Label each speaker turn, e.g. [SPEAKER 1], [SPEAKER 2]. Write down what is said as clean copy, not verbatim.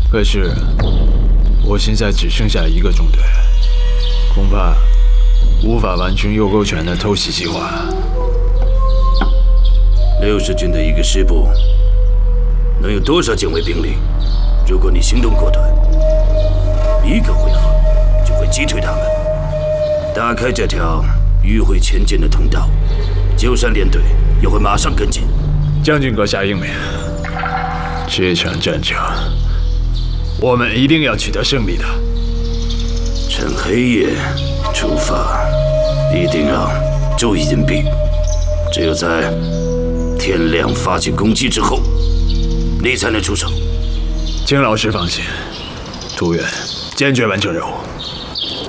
[SPEAKER 1] 可是我现在只剩下一个中队，恐怕无法完成右勾拳的偷袭计划。
[SPEAKER 2] 60军的一个师部能有多少精锐兵力？如果你行动果断，一个回合就会击退他们，打开这条迂回前进的通道。鸠山连队也会马上跟进。
[SPEAKER 1] 将军阁下英明，这场战争我们一定要取得胜利的。
[SPEAKER 2] 趁黑夜出发，一定要注意隐蔽。只有在天亮发起攻击之后，你才能出手。
[SPEAKER 1] 请老师放心，图远坚决完成任务。